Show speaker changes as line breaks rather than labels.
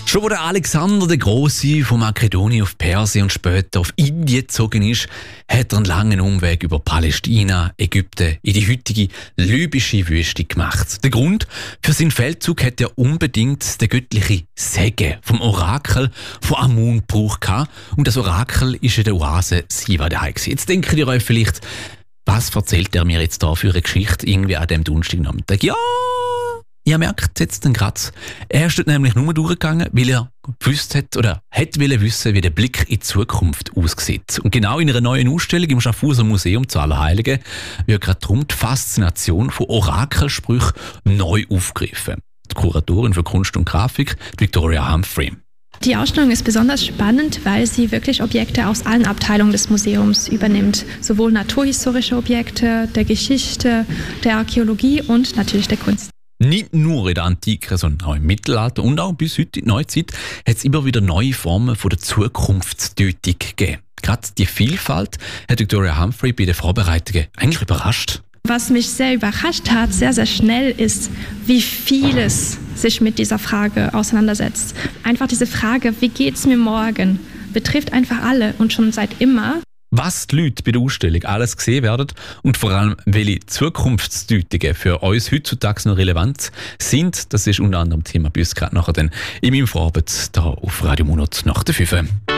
Schon wo der Alexander der Große von Makedonien auf Persien und später auf Indien gezogen ist, hat er einen langen Umweg über Palästina, Ägypten in die heutige libysche Wüste gemacht. Der Grund für seinen Feldzug hat er unbedingt den göttlichen Segen vom Orakel von Amun gebraucht. Und das Orakel ist in der Oase Siwa daheim gewesen. Jetzt denkt ihr euch vielleicht, was erzählt er mir jetzt da für eine Geschichte irgendwie an dem Donnerstagnachmittag? Ja, ihr merkt jetzt den Kratz. Er ist dort nämlich nur durchgegangen, weil er gewusst hat oder hätte wissen, wie der Blick in die Zukunft aussieht. Und genau in einer neuen Ausstellung im Schaffhauser Museum zu Allerheiligen wird gerade darum die Faszination von Orakelsprüchen neu aufgegriffen. Die Kuratorin für Kunst und Grafik, Victoria Humphrey.
Die Ausstellung ist besonders spannend, weil sie wirklich Objekte aus allen Abteilungen des Museums übernimmt. Sowohl naturhistorische Objekte, der Geschichte, der Archäologie und natürlich der Kunst.
Nicht nur in der Antike, sondern auch im Mittelalter und auch bis heute in der Neuzeit hat es immer wieder neue Formen von der Zukunftsdeutung gegeben. Gerade die Vielfalt hat Victoria Humphrey bei den Vorbereitungen eigentlich überrascht.
Was mich sehr überrascht hat, sehr, sehr schnell, ist, wie vieles sich mit dieser Frage auseinandersetzt. Einfach diese Frage, wie geht's mir morgen, betrifft einfach alle und schon seit immer.
Was die Leute bei der Ausstellung alles gesehen werden und vor allem, welche Zukunftsdeutungen für uns heutzutage noch relevant sind, das ist unter anderem Thema bei uns gerade nachher dann in meinem Vorabend hier auf Radio Monat nach der 5.